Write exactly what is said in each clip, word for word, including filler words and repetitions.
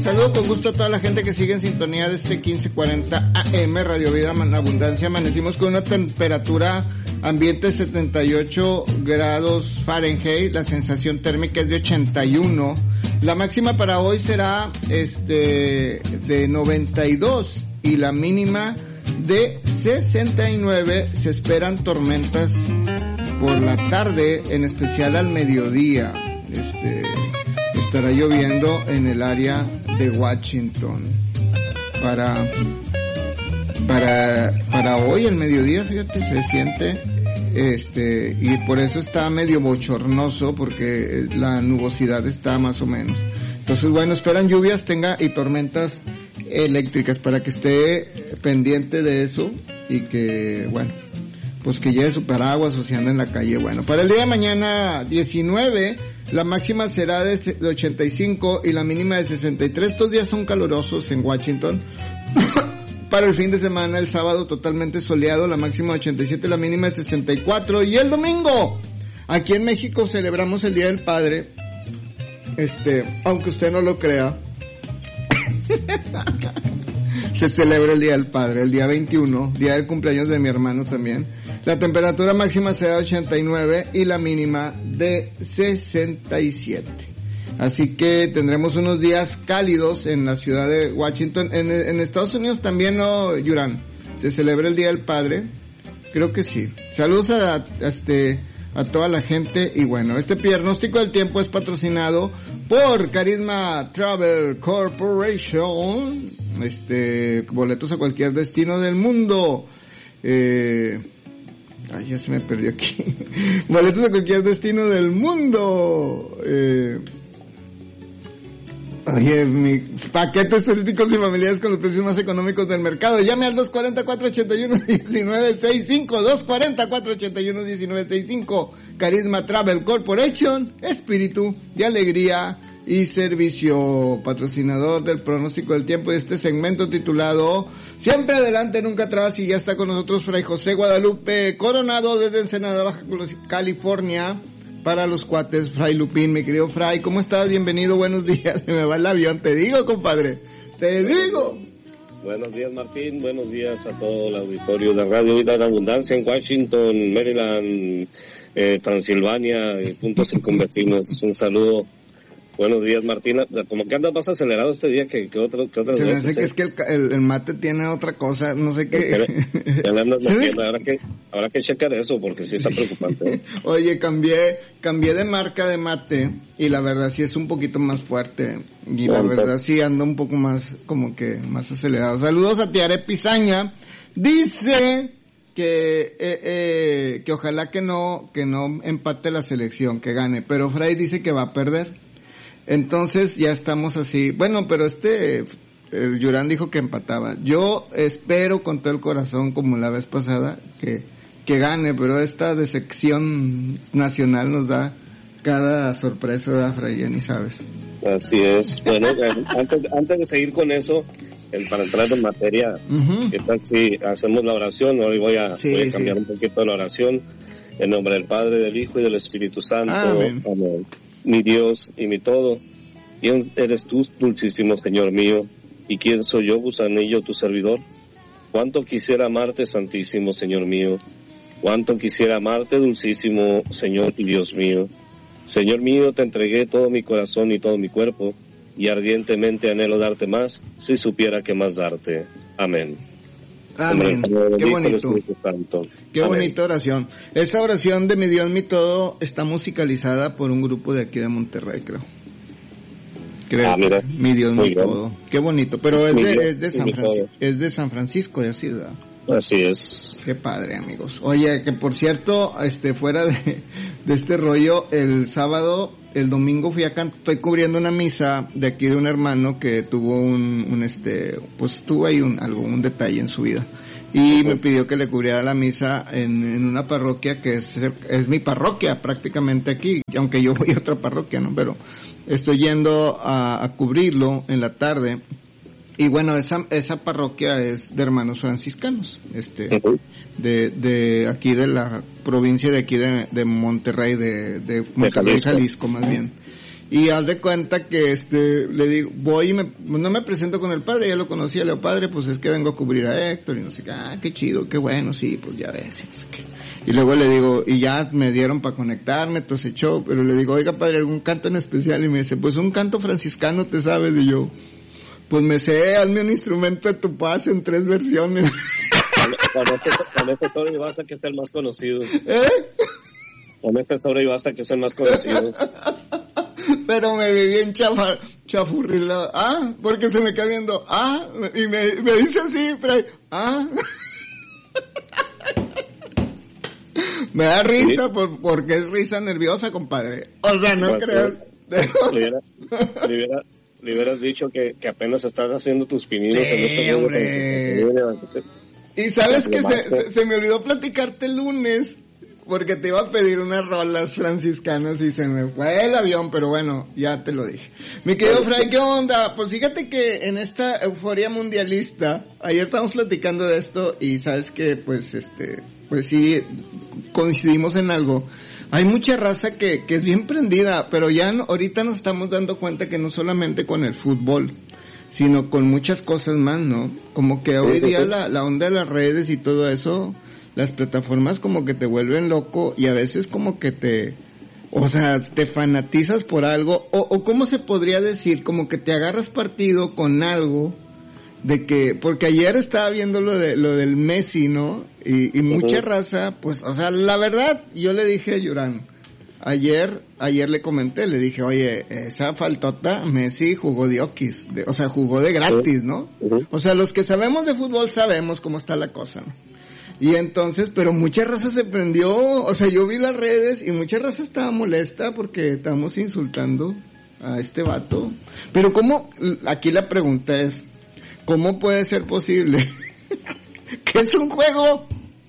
saludo con gusto a toda la gente que sigue en sintonía de este quince cuarenta A M, Radio Vida en Abundancia. Amanecimos con una temperatura ambiente de setenta y ocho grados Fahrenheit, la sensación térmica es de ochenta y uno. La máxima para hoy será este de noventa y dos y la mínima de sesenta y nueve. Se esperan tormentas por la tarde, en especial al mediodía. Este estará lloviendo en el área de Washington. Para para para hoy el mediodía, fíjate, se siente este y por eso está medio bochornoso, porque la nubosidad está más o menos. Entonces, bueno, esperan lluvias, tenga y tormentas eléctricas para que esté pendiente de eso y que, bueno, pues que lleve su paraguas o si anda en la calle. Bueno, para el día de mañana diecinueve, la máxima será de ochenta y cinco y la mínima de sesenta y tres. Estos días son calurosos en Washington. Para el fin de semana, el sábado totalmente soleado, la máxima de ochenta y siete, la mínima de sesenta y cuatro. Y el domingo, aquí en México celebramos el Día del Padre, este, aunque usted no lo crea, se celebra el Día del Padre, el día veintiuno, día del cumpleaños de mi hermano también. La temperatura máxima será de ochenta y nueve y la mínima de sesenta y siete. Así que tendremos unos días cálidos en la ciudad de Washington. En, en Estados Unidos también, ¿no, Yurán? ¿Se celebra el Día del Padre? Creo que sí. Saludos a, a, este, a toda la gente. Y bueno, este pronóstico del tiempo es patrocinado por Carisma Travel Corporation. Este, boletos a cualquier destino del mundo. Eh... Ay, ya se me perdió aquí. Boletos a cualquier destino del mundo. Eh... Oye, mi paquetes turísticos y familiares con los precios más económicos del mercado. Llame al dos cuatro cuatro, ocho uno, uno nueve seis cinco, dos cuatro cuatro, ocho uno, uno nueve seis cinco. Carisma Travel Corporation, espíritu de alegría y servicio. Patrocinador del pronóstico del tiempo de este segmento titulado Siempre Adelante, Nunca Atrás. Y ya está con nosotros Fray José Guadalupe Coronado desde Ensenada, Baja California. Para los cuates, Fray Lupín, mi querido Fray, ¿cómo estás? Bienvenido, buenos días. Se me va el avión, te digo, compadre, te digo. Buenos días, Martín, buenos días a todo el auditorio de Radio Vida en Abundancia en Washington, Maryland, eh, Transilvania y puntos circunvecinos. Un saludo. Buenos días, Martina. Como que andas más acelerado este día que, que, otro, que otras Se me veces. hace que eh? es que el, el, el mate tiene otra cosa, no sé qué. Ya le andas metiendo. Habrá que, habrá que checar eso porque sí está preocupante. ¿eh? Oye, cambié cambié de marca de mate y la verdad sí es un poquito más fuerte. Y la Bueno, verdad sí anda un poco más, como que más acelerado. Saludos a Tiare Pizaña. Dice que eh, eh, que ojalá que no que no empate la selección, que gane. Pero Fray dice que va a perder. Entonces ya estamos así. Bueno, pero este, el Yurán dijo que empataba. Yo espero con todo el corazón, como la vez pasada, que, que gane, pero esta decepción nacional nos da cada sorpresa, de Fray, ya ni sabes. Así es. Bueno, antes, antes de seguir con eso, el, para entrar en materia, uh-huh. ¿Qué tal si hacemos la oración? Hoy voy a, sí, voy a cambiar sí. un poquito la oración. En nombre del Padre, del Hijo y del Espíritu Santo. Amén. Amén. Mi Dios y mi todo, ¿quién eres tú, dulcísimo Señor mío? ¿Y quién soy yo, gusanillo, tu servidor? Cuánto quisiera amarte, santísimo Señor mío. Cuánto quisiera amarte, dulcísimo Señor y Dios mío. Señor mío, te entregué todo mi corazón y todo mi cuerpo, y ardientemente anhelo darte más, si supiera que más darte. Amén. Amén. Qué bonito. Qué bonita oración. Esa oración de mi Dios, mi todo, está musicalizada por un grupo de aquí de Monterrey, creo. Creo. Ah, mira. Mi Dios, mi todo. Qué bonito. Pero es de, es de San Francisco, es de San Francisco de así, ¿verdad? Así es. Qué padre, amigos. Oye, que por cierto, este, fuera de, de este rollo, el sábado, el domingo fui a cantar, estoy cubriendo una misa de aquí de un hermano que tuvo un, un este, pues tuvo ahí un, algo, un detalle en su vida. Y me pidió que le cubriera la misa en, en una parroquia que es, es mi parroquia prácticamente aquí, aunque yo voy a otra parroquia, ¿no? Pero estoy yendo a, a cubrirlo en la tarde. Y bueno, esa esa parroquia es de hermanos franciscanos, este, uh-huh. de de aquí de la provincia de aquí de, de Monterrey, de, de Monterrey, Jalisco. Jalisco más bien. Y haz de cuenta que este le digo, voy y me, no me presento con el padre, ya lo conocía, le digo, padre, pues es que vengo a cubrir a Héctor y no sé qué, ah, qué chido, qué bueno, sí, pues ya ves, y no sé qué. Y luego le digo, y ya me dieron para conectarme, todo ese show, pero le digo, oiga padre, ¿algún canto en especial? Y me dice, pues un canto franciscano te sabes, y yo, pues me sé, hazme un instrumento de tu paz en tres versiones. Con este, con este sobre y basta que es el más conocido. ¿Eh? Con este sobre y basta que es el más conocido. Pero me vi bien chafa, chafurrila, ah, porque se me queda viendo, ah, y me, me dice así, Fray, ah. Me da risa ¿sí? por, porque es risa nerviosa, compadre. O sea, no pues, creas. Le, hubiera, le, hubiera, le hubieras dicho que, que apenas estás haciendo tus pininos sí, en ese hombre. Y sabes que se, se, se me olvidó platicarte el lunes, porque te iba a pedir unas rolas franciscanas y se me fue el avión, pero bueno, ya te lo dije. Mi querido Fray, ¿qué onda? Pues fíjate que en esta euforia mundialista, ayer estábamos platicando de esto y sabes que pues este, pues sí, coincidimos en algo. Hay mucha raza que, que es bien prendida, pero ya no, ahorita nos estamos dando cuenta que no solamente con el fútbol, sino con muchas cosas más, ¿no? Como que hoy día la, la onda de las redes y todo eso, las plataformas como que te vuelven loco y a veces como que te, o sea, te fanatizas por algo, o, o cómo se podría decir, como que te agarras partido con algo, de que, porque ayer estaba viendo lo de, lo del Messi, ¿no? Y, y mucha uh-huh. raza, pues, o sea, la verdad, yo le dije a Yurán, ayer, ayer le comenté, le dije, oye, esa faltota, Messi jugó de oquis, de, o sea, jugó de gratis, ¿no? Uh-huh. O sea, los que sabemos de fútbol sabemos cómo está la cosa, ¿no? Y entonces, pero mucha raza se prendió, o sea, yo vi las redes y mucha raza estaba molesta porque estábamos insultando a este vato. Pero cómo, aquí la pregunta es, ¿cómo puede ser posible que es un juego?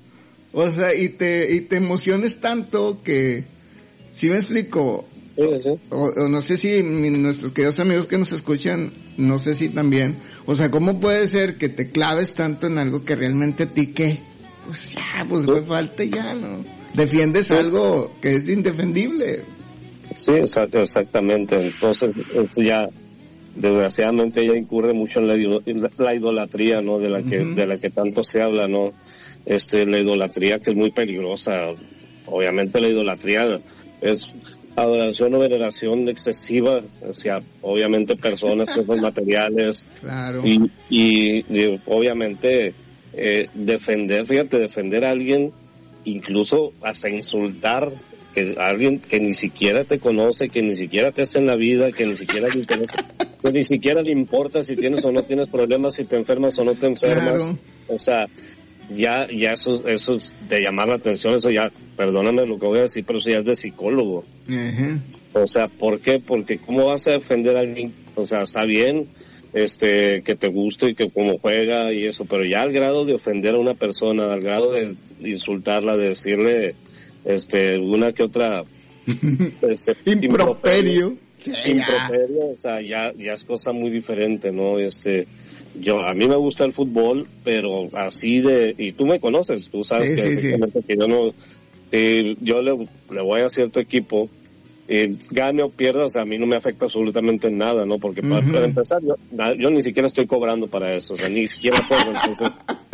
O sea, y te, y te emociones tanto que, ¿sí me explico? Sí, sí. O, o no sé si mi, nuestros queridos amigos que nos escuchan, no sé si también, o sea, ¿cómo puede ser que te claves tanto en algo que realmente a ti qué? Pues ya, pues fue falta ya, ¿no? Defiendes sí. algo que es indefendible. Sí, exacto, exactamente. Entonces, eso ya, desgraciadamente, ya incurre mucho en la, la idolatría, ¿no? De la que, uh-huh. de la que tanto se habla, ¿no? Este, la idolatría que es muy peligrosa. Obviamente la idolatría es adoración o veneración excesiva hacia, obviamente, personas, cosas materiales. Claro. Y, y, y obviamente, eh, defender, fíjate, defender a alguien, incluso hasta insultar que a alguien que ni siquiera te conoce, que ni siquiera te hace en la vida, que ni siquiera le interesa, que ni siquiera le importa si tienes o no tienes problemas, si te enfermas o no te enfermas. Claro. O sea, ya, ya eso, eso es de llamar la atención, eso ya, perdóname lo que voy a decir, pero eso ya es de psicólogo. Uh-huh. O sea, ¿por qué? Porque ¿cómo vas a defender a alguien? O sea, está bien, este, que te guste y que como juega y eso, pero ya al grado de ofender a una persona, al grado de insultarla, de decirle, este, una que otra, este, improperio, sí, improperio, o sea, ya, ya es cosa muy diferente, ¿no? Este, yo, a mí me gusta el fútbol, pero así de, y tú me conoces, tú sabes sí, que, sí, sí. que yo no, eh, yo le, le voy a cierto equipo, eh, gane o pierda, o sea, a mí no me afecta absolutamente nada, ¿no? Porque para, uh-huh. para empezar, yo, yo ni siquiera estoy cobrando para eso, o sea, ni siquiera puedo, entonces,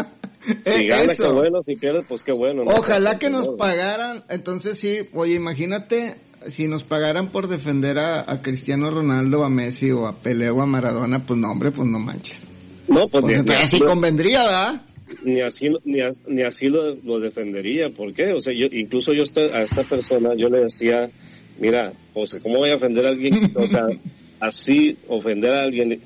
si gana, qué bueno, si pierde, pues qué bueno, ¿no? Ojalá que nos pagaran, entonces sí, oye, imagínate si nos pagaran por defender a, a Cristiano Ronaldo, a Messi, o a Pelé, o a Maradona, pues no, hombre, pues no manches. No, pues, pues ni, ni así no, convendría, ¿verdad? Ni así, ni, ni así lo, lo defendería, ¿por qué? O sea, yo, incluso yo a esta persona, yo le decía, mira, o sea, ¿cómo voy a ofender a alguien? O sea, así, ofender a alguien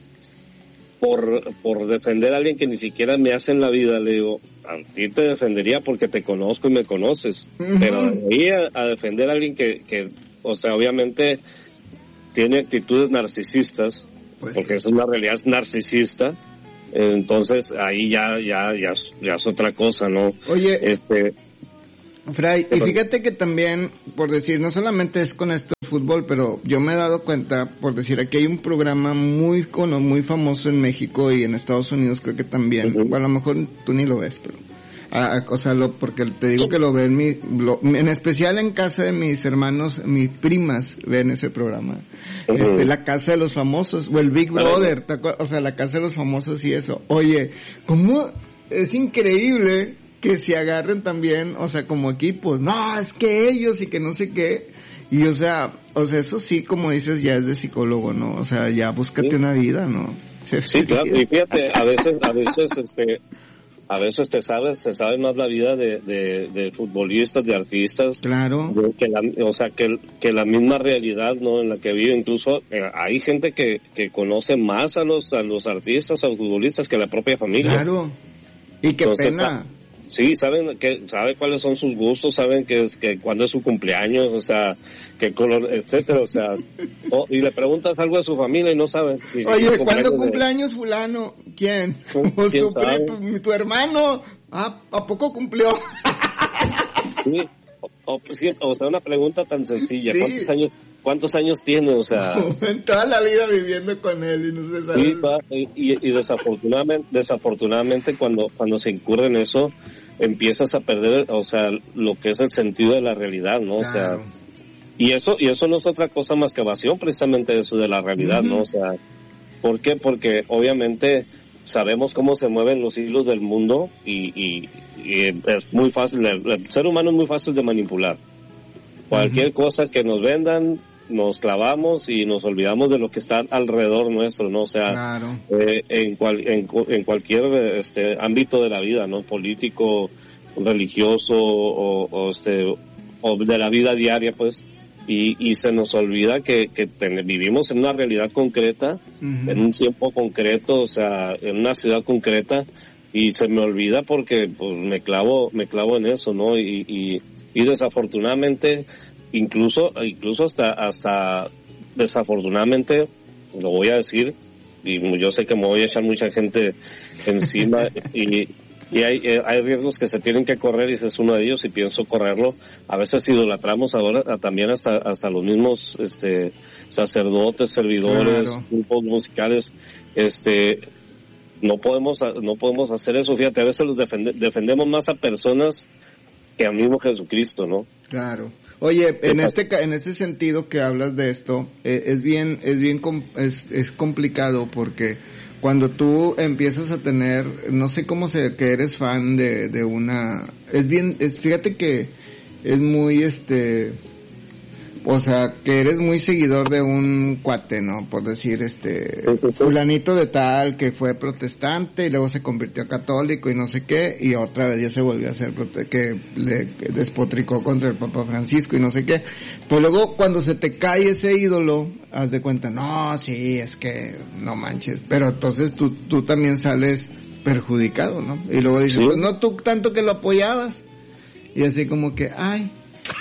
por, por defender a alguien que ni siquiera me hace en la vida, le digo, a ti te defendería porque te conozco y me conoces, uh-huh. pero ahí a, a defender a alguien que, que, o sea, obviamente tiene actitudes narcisistas, pues, porque es una realidad, es narcisista, entonces ahí ya, ya, ya, ya es otra cosa, ¿no? Oye, este, Fray, y fíjate que también, por decir, no solamente es con esto del fútbol, pero yo me he dado cuenta, por decir, aquí hay un programa muy cono, muy famoso en México y en Estados Unidos, creo que también, uh-huh. bueno, a lo mejor tú ni lo ves, pero a, a, o sea, lo, porque te digo que lo ven, mi, lo, en especial en casa de mis hermanos, mis primas ven ese programa. Uh-huh. Este, la casa de los famosos, o el Big Brother, uh-huh. o sea, la casa de los famosos y eso. Oye, ¿cómo es increíble que se agarren también, o sea, como equipos? No, es que ellos y que no sé qué. Y o sea, o sea, eso sí, como dices, ya es de psicólogo, ¿no? O sea, ya búscate sí. una vida, ¿no? Sí, sí, claro, y fíjate, a veces, a veces, este, a veces te sabes, te sabe más la vida de, de, de futbolistas, de artistas. Claro. De, que la, o sea, que, que la misma realidad, ¿no? En la que vive, incluso, eh, hay gente que, que conoce más a los, a los artistas, a los futbolistas que la propia familia. Claro. Y qué Entonces, pena. Sí, saben que sabe cuáles son sus gustos, saben que es que cuándo es su cumpleaños, o sea, qué color, etcétera, o sea, o, y le preguntas algo a su familia y no saben. Si Oye, ¿cuándo cumpleaños de... fulano? ¿Quién? Pues ¿Quién tu, tu, tu hermano. Ah, ¿a poco cumplió? Sí. O, o, sí, o sea, una pregunta tan sencilla, sí. ¿cuántos años cuántos años tiene? O sea, toda la vida viviendo con él y no se sabe. Sí, y, y desafortunadamente, desafortunadamente cuando cuando se incurre en eso, empiezas a perder, o sea, lo que es el sentido de la realidad, ¿no? Claro. O sea, y eso y eso no es otra cosa más que evasión, precisamente eso de la realidad, uh-huh. ¿no? O sea, ¿por qué? Porque obviamente sabemos cómo se mueven los hilos del mundo y, y, y es muy fácil, el, el ser humano es muy fácil de manipular. Cualquier uh-huh. cosa que nos vendan, nos clavamos y nos olvidamos de lo que está alrededor nuestro, ¿no? O sea, claro. eh, en, cual, en, en cualquier este ámbito de la vida, ¿no? Político, religioso o, o este o de la vida diaria, pues. Y, y se nos olvida que, que ten, vivimos en una realidad concreta, uh-huh. en un tiempo concreto, o sea, en una ciudad concreta, y se me olvida porque pues, me clavo me clavo en eso, ¿no? Y, y, y desafortunadamente, incluso incluso hasta hasta desafortunadamente, lo voy a decir, y yo sé que me voy a echar mucha gente encima, y Y hay, hay riesgos que se tienen que correr y ese es uno de ellos y pienso correrlo. A veces idolatramos ahora a, también hasta hasta los mismos este sacerdotes, servidores, claro. grupos musicales. Este no podemos no podemos hacer eso. Fíjate, a veces los defende, defendemos más a personas que al mismo Jesucristo, ¿no? Claro. Oye, en este en este sentido que hablas de esto, eh, es bien es bien es es complicado porque cuando tú empiezas a tener, no sé cómo se, que eres fan de, de una, es bien, es, fíjate que es muy este, o sea, que eres muy seguidor de un cuate, ¿no? Por decir, este, fulanito de tal que fue protestante y luego se convirtió a católico y no sé qué, y otra vez ya se volvió a ser, que le que despotricó contra el Papa Francisco y no sé qué. Pues luego cuando se te cae ese ídolo, haz de cuenta, no, sí, es que no manches, pero entonces tú, tú también sales perjudicado, ¿no? Y luego dices, ¿sí? Pues no tú tanto que lo apoyabas, y así como que, ay.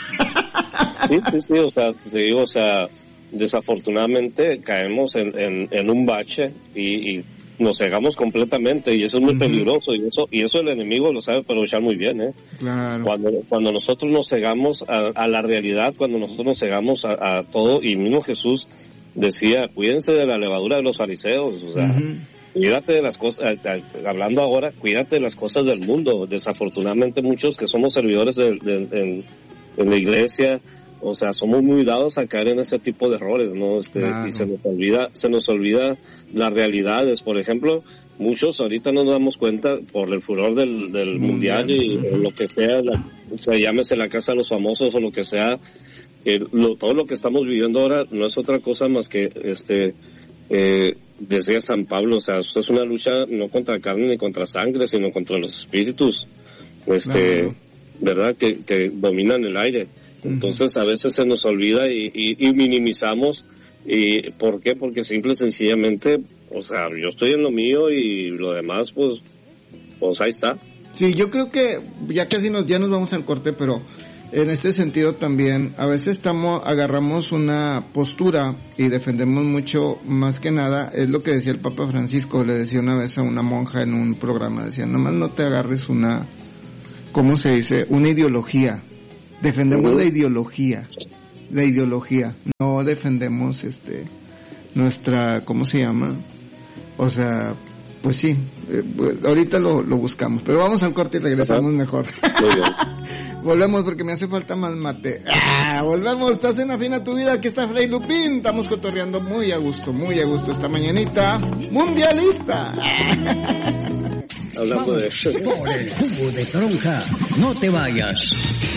Sí, sí, sí, o sea, te digo, o sea, desafortunadamente caemos en, en, en un bache y, y nos cegamos completamente y eso es muy uh-huh. peligroso y eso y eso el enemigo lo sabe aprovechar muy bien, ¿eh? Claro. Cuando cuando nosotros nos cegamos a, a la realidad, cuando nosotros nos cegamos a, a todo, y mismo Jesús decía, cuídense de la levadura de los fariseos, o sea, uh-huh. cuídate de las cosas, hablando ahora, cuídate de las cosas del mundo. Desafortunadamente muchos que somos servidores de, de, de, en la iglesia, o sea, somos muy dados a caer en ese tipo de errores, ¿no? Este, claro. Y se nos olvida, se nos olvida las realidades. Por ejemplo, muchos ahorita no nos damos cuenta por el furor del, del mundial, mundial y uh-huh. lo que sea, la, o sea, llámese la casa de los famosos o lo que sea, que lo, todo lo que estamos viviendo ahora no es otra cosa más que, este, eh, decía San Pablo, o sea, esto es una lucha no contra carne ni contra sangre, sino contra los espíritus, este, claro. ¿verdad? Que, que dominan el aire. Entonces a veces se nos olvida y, y, y minimizamos. ¿Y por qué? Porque simple y sencillamente, o sea, yo estoy en lo mío y lo demás, pues, pues ahí está. Sí, yo creo que ya casi nos, ya nos vamos al corte, pero en este sentido también, a veces estamos, agarramos una postura y defendemos mucho, más que nada, es lo que decía el Papa Francisco, le decía una vez a una monja en un programa, decía, nomás no te agarres una, ¿cómo se dice? Una ideología. Defendemos uh-huh. la ideología, la ideología, no defendemos este nuestra, ¿cómo se llama? O sea, pues sí, eh, ahorita lo, lo buscamos, pero vamos al corte y regresamos. Ajá. Mejor. Muy bien. Volvemos porque me hace falta más mate. ¡Ah! Volvemos, estás en Afina tu Vida, aquí está Fray Lupín, estamos cotorreando muy a gusto, muy a gusto esta mañanita mundialista. Hablando de eso. Por el jugo de toronja, no te vayas.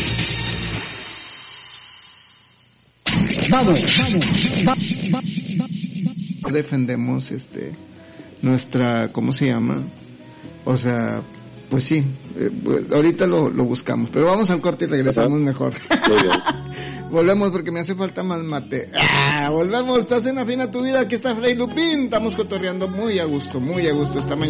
Vamos, vamos, va, va, va. Defendemos este nuestra, ¿cómo se llama? O sea, pues sí, eh, ahorita lo, lo buscamos, pero vamos al corte y regresamos. Ajá. Mejor. Muy bien. Volvemos porque me hace falta más mate. ¡Ah! Volvemos, estás en Afina tu Vida, aquí está Fray Lupín, estamos cotorreando muy a gusto, muy a gusto esta mañana.